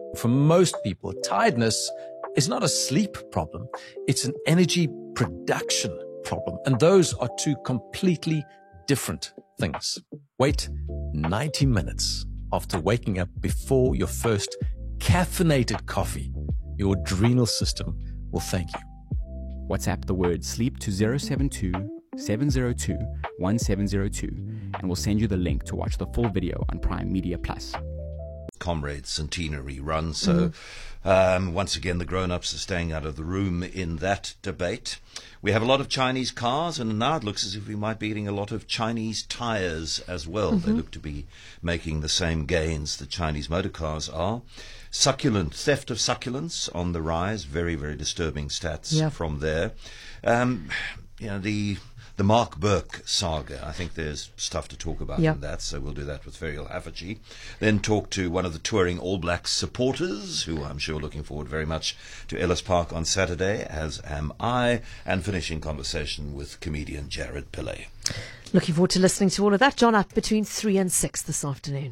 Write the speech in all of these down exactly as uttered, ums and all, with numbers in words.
For most people, tiredness is not a sleep problem. It's an energy production problem. And those are two completely different things. Wait ninety minutes after waking up before your first caffeinated coffee. Your adrenal system will thank you. WhatsApp the word sleep to zero seven two, seven zero two, one seven zero two and we'll send you the link to watch the full video on Prime Media Plus. Comrade centenary run. So mm. um, once again, the grown-ups are staying out of the room in that debate. We have a lot of Chinese cars, and now it looks as if we might be getting a lot of Chinese tyres as well. Mm-hmm. They look to be making the same gains that Chinese motor cars are. Succulent, theft of succulents on the rise. Very, very disturbing stats yeah. from there. Um, you know, the... The Mark Burke saga, I think there's stuff to talk about yep. in that, so we'll do that with Ferial Haffajee. Then talk to one of the touring All Blacks supporters, who I'm sure looking forward very much to Ellis Park on Saturday, as am I, and finishing conversation with comedian Jared Pillay. Looking forward to listening to all of that, John, up between three and six this afternoon.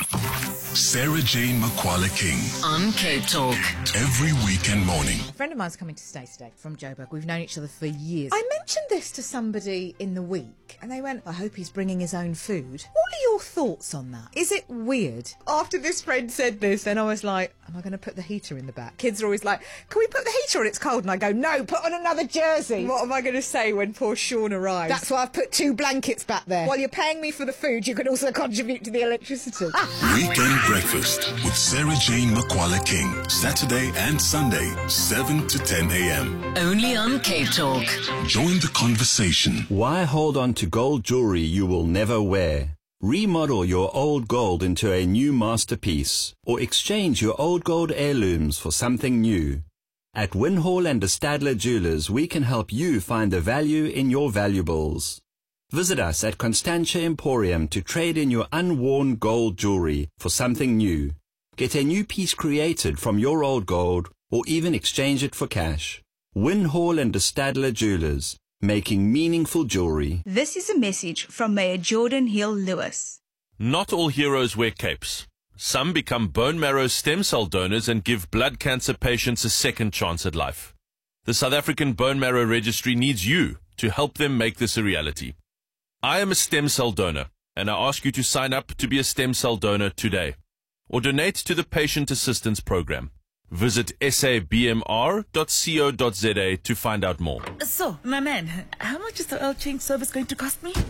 Sarah Jane Makwala King on Cape Talk every weekend morning. A friend of mine's coming to stay today from Joburg. We've known each other for years. I mentioned this to somebody in the week and they went, I hope he's bringing his own food. What are your thoughts on that? Is it weird? After this friend said this, then I was like, am I going to put the heater in the back? Kids are always like, can we put the heater on? It's cold. And I go, no, put on another jersey. What am I going to say when poor Sean arrives? That's why I've put two blankets back there. While you're paying me for the food, you can also contribute to the electricity. Weekend Breakfast with Sarah Jane Makwala King. Saturday and Sunday, seven to ten a.m. Only on Cape Talk. Join the conversation. Why hold on to gold jewelry you will never wear? Remodel your old gold into a new masterpiece, or exchange your old gold heirlooms for something new. At Winhall and de Stadler Jewelers, we can help you find the value in your valuables. Visit us at Constantia Emporium to trade in your unworn gold jewelry for something new. Get a new piece created from your old gold, or even exchange it for cash. Winhall and de Stadler Jewelers, making meaningful jewelry. This is a message from Mayor Jordan Hill Lewis. Not all heroes wear capes. Some become bone marrow stem cell donors and give blood cancer patients a second chance at life. The South African Bone Marrow Registry needs you to help them make this a reality. I am a stem cell donor, and I ask you to sign up to be a stem cell donor today, or donate to the Patient Assistance Program. Visit s a b m r dot co dot z a to find out more. So, my man, how much is the oil change service going to cost me?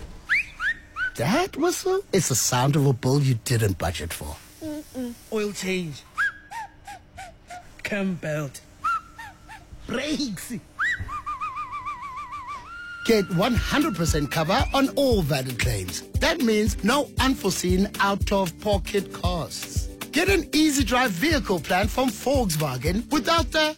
That whistle is the sound of a bill you didn't budget for. Mm-mm. Oil change. Cam belt. Brakes. Get one hundred percent cover on all valid claims. That means no unforeseen out-of-pocket costs. Get an easy drive vehicle plan from Volkswagen without the...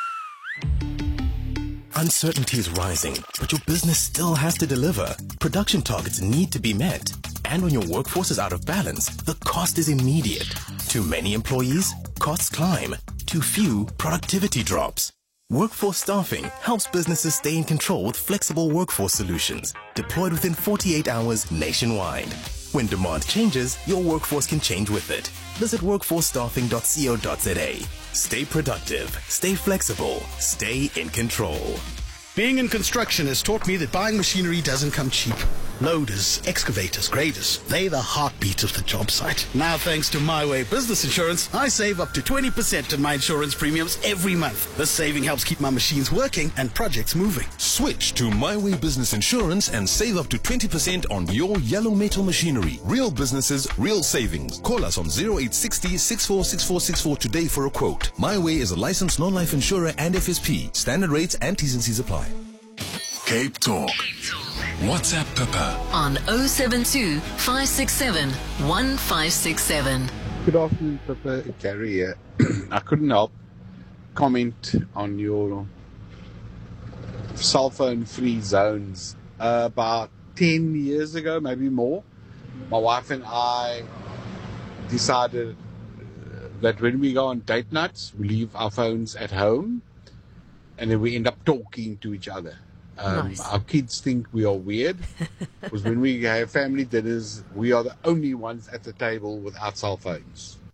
Uncertainty is rising, but your business still has to deliver. Production targets need to be met. And when your workforce is out of balance, the cost is immediate. Too many employees? Costs climb. Too few? Productivity drops. Workforce Staffing helps businesses stay in control with flexible workforce solutions, deployed within forty-eight hours nationwide. When demand changes, your workforce can change with it. Visit workforce staffing dot co dot z a. Stay productive, stay flexible, stay in control. Being in construction has taught me that buying machinery doesn't come cheap. Loaders, excavators, graders, they're the heartbeat of the job site. Now, thanks to My Way Business Insurance, I save up to twenty percent on my insurance premiums every month. This saving helps keep my machines working and projects moving. Switch to My Way Business Insurance and save up to twenty percent on your yellow metal machinery. Real businesses, real savings. Call us on zero eight six zero, six four six four six four today for a quote. My Way is a licensed non-life insurer and F S P. Standard rates and T's and C's apply. Cape Talk. WhatsApp Pippa on oh seven two, five six seven, one five six seven. Good afternoon, Pippa. Gary here. I couldn't help comment on your cell phone free zones. Uh, about ten years ago, maybe more, my wife and I decided that when we go on date nights, we leave our phones at home and then we end up talking to each other. Um, nice. Our kids think we are weird because when we have family dinners, we are the only ones at the table without cell phones.